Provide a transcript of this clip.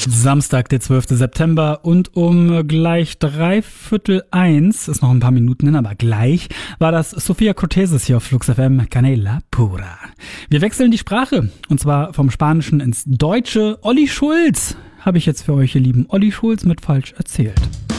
Samstag, der 12. September und um gleich 1:45, ist noch ein paar Minuten hin, aber gleich, war das Sophia Cortesis hier auf Flux FM, Canela Pura. Wir wechseln die Sprache und zwar vom Spanischen ins Deutsche. Olli Schulz habe ich jetzt für euch, ihr lieben Olli Schulz mit Falsch erzählt.